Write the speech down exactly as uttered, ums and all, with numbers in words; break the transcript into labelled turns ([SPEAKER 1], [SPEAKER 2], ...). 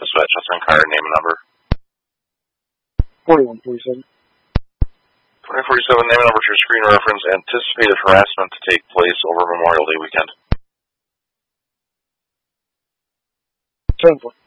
[SPEAKER 1] Dispatch, that's on car, name and number.
[SPEAKER 2] forty-one forty-seven.
[SPEAKER 1] twenty forty-seven, name and number to your screen reference. Anticipated harassment to take place over Memorial Day weekend.
[SPEAKER 2] ten four.